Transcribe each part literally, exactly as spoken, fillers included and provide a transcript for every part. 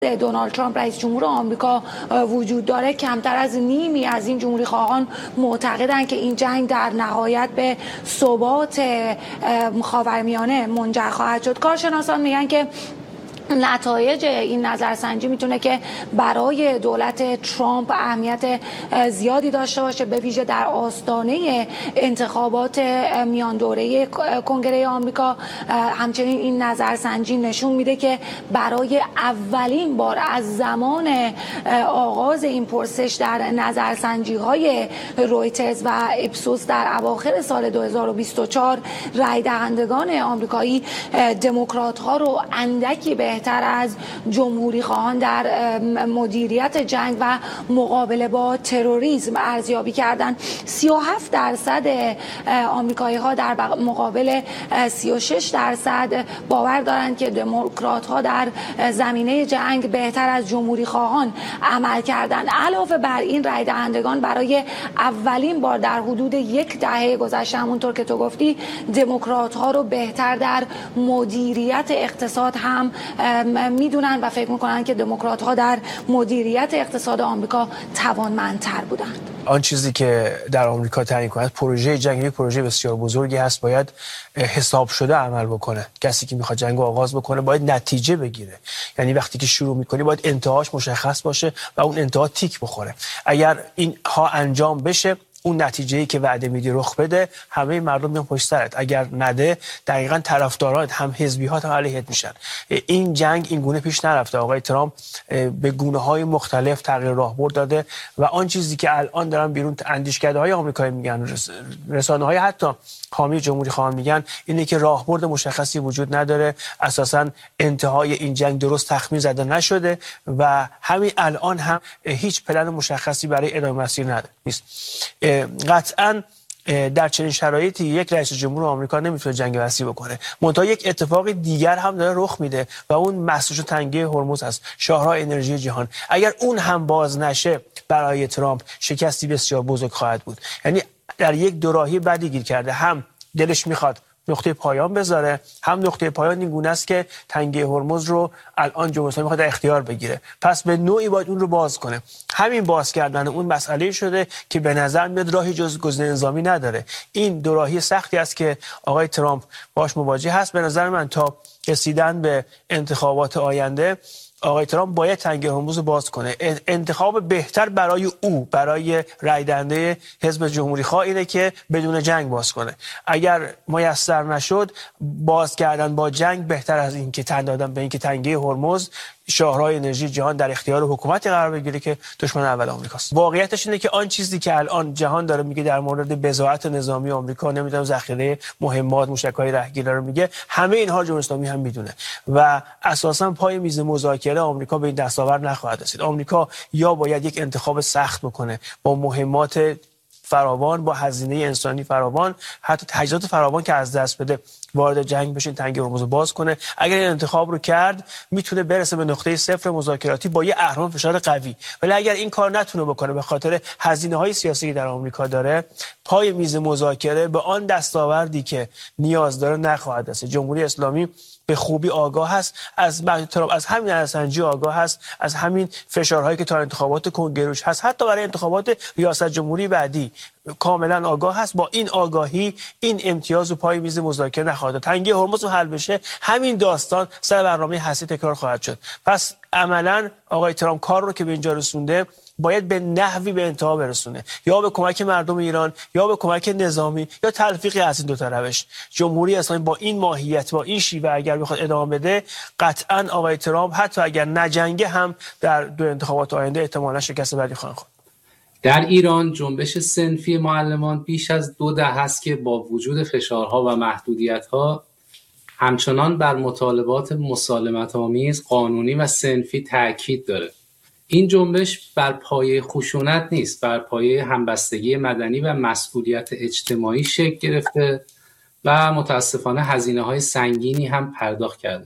دونالد ترامپ رئیس جمهور آمریکا وجود داره، کمتر از نیمی از این جمهوری خواهان معتقدند که این جنگ در نهایت به ثبات خاورمیانه منجر خواهد شد. کارشناسان میگن که نتایج این نظرسنجی میتونه که برای دولت ترامپ اهمیت زیادی داشته باشه، به ویژه در آستانه انتخابات میان دوره کنگره آمریکا. همچنین این نظرسنجی نشون میده که برای اولین بار از زمان آغاز این پرسش در نظرسنجی های رویترز و اپسوس در اواخر سال دو هزار و بیست و چهار رای دهندگان آمریکایی دموکرات ها رو اندکی به تر از جمهوری خواهان در مدیریت جنگ و مقابله با تروریسم ارزیابی کردند. سی و هفت درصد آمریکایی ها در مقابل سی و شش درصد باور دارند که دموکرات ها در زمینه جنگ بهتر از جمهوری خواهان عمل کردند. علاوه بر این، رای دهندگان برای اولین بار در حدود یک دهه گذشته، همونطور که تو گفتی، دموکرات ها رو بهتر در مدیریت اقتصاد هم میدونن و فکر میکنن که دموکرات ها در مدیریت اقتصاد آمریکا توانمندتر بودند. آن چیزی که در آمریکا تعیین کند پروژه جنگی، پروژه بسیار بزرگی هست، باید حساب شده عمل بکنه. کسی که میخواد جنگو آغاز بکنه باید نتیجه بگیره، یعنی وقتی که شروع میکنی باید انتهاش مشخص باشه و اون انتها تیک بخوره. اگر این ها انجام بشه، اون نتیجه‌ای که وعده میدی رخ بده، همه مردم میان پشت سرت. اگر نده، دقیقاً طرفدارات هم حزبی‌ها هم علیهت میشن. این جنگ این گونه پیش نرفته. آقای ترامپ به گونه‌های مختلف تغییر راهبرد داده و آن چیزی که الان دارن بیرون اندیشکده‌های آمریکایی میگن، رسانه‌های حتی حامی جمهوری خواهان میگن، اینه که راهبرد مشخصی وجود نداره. اساساً انتهای این جنگ درست تخمین زده نشده و همین الان هم هیچ پلن مشخصی برای ادامه مسیر نداره نیست. قطعاً در چنین شرایطی یک رئیس جمهور آمریکا نمیتونه جنگ وسیع بکنه. منتها یک اتفاق دیگر هم داره رخ میده و اون مسئول تنگی هرمز هست، شاهراه انرژی جهان. اگر اون هم باز نشه، برای ترامپ شکستی بسیار بزرگ خواهد بود. یعنی در یک دوراهی بدی گیر کرده. هم دلش میخواد نقطه پایان بذاره، هم نقطه پایان این گونه است که تنگه هرمز رو الان جمهوری اسلامی میخواد در اختیار بگیره. پس به نوعی باید اون رو باز کنه. همین باز کردن اون مسئله شده که به نظر میاد راهی جز گزینه نظامی نداره. این دوراهی سختی است که آقای ترامپ باش مواجه هست. به نظر من تا رسیدن به انتخابات آینده، آقای ترامپ باید تنگه هرمز رو باز کنه. انتخاب بهتر برای او، برای رای دهنده حزب جمهوری خواه، اینه که بدون جنگ باز کنه. اگر میسر نشد، باز کردن با جنگ بهتر از این که تن دادن به این که تنگه هرمز، شاهراه انرژی جهان، در اختیار حکومتی قرار بگیره که دشمن اول آمریکاست. واقعیتش اینه که آن چیزی که الان جهان داره میگه در مورد بضاعت نظامی آمریکا، نمیدونم ذخیره مهمات، موشک‌های رهگیره رو میگه، همه اینها جمهوری اسلامی هم میدونه و اساسا پای میز مذاکره آمریکا به این دستاورد نخواهد رسید. آمریکا یا باید یک انتخاب سخت بکنه با مهمات فراوان، با هزینه انسانی فراوان، حتی تجهیزات فراوان که از دست بده، وارد جنگ بشین، تنگه هرمز رو باز کنه. اگر این انتخاب رو کرد، میتونه برسه به نقطه صفر مذاکراتی با یه اهرم فشار قوی. ولی اگر این کار نتونه بکنه به خاطر هزینه‌های سیاسی که در آمریکا داره، پای میز مذاکره به آن دستاوردی که نیاز داره نخواهد رسید. جمهوری اسلامی به خوبی آگاه است از از همین نظرسنجی، آگاه است از همین فشارهایی که تا انتخابات کنگره هست، حتی برای انتخابات ریاست جمهوری بعدی کاملا آگاه است. با این آگاهی این امتیاز و پای میز مذاکره نخواهد داد. تنگه هرمز حل بشه، همین داستان سر برنامه هستی تکرار خواهد شد. پس عملا آقای ترامپ کار رو که به اینجا رسونده باید به نحوی به انتها برسونه، یا به کمک مردم ایران، یا به کمک نظامی، یا تلفیقی از این دو تا روش. جمهوری اسلامی با این ماهیت، با این شیوه اگر بخواد ادامه بده، قطعا آقای ترامپ حتی اگر نجنگه هم در دو انتخابات آینده احتمالاً شکست بعدی خواهد خورد. در ایران جنبش صنفی معلمان بیش از دو دهه است که با وجود فشارها و محدودیت‌ها همچنان بر مطالبات مسالمت‌آمیز، قانونی و صنفی تاکید داره. این جنبش بر پایه خشونت نیست، بر پایه همبستگی مدنی و مسئولیت اجتماعی شکل گرفته و متاسفانه هزینه‌های سنگینی هم پرداخت کرده.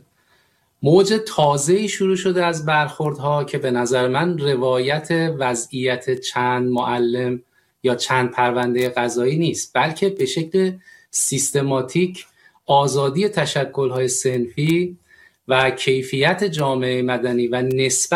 موج تازه‌ای شروع شده از برخوردها که به نظر من روایت وضعیت چند معلم یا چند پرونده قضایی نیست، بلکه به شکل سیستماتیک آزادی تشکل‌های صنفی و کیفیت جامعه مدنی و نسبت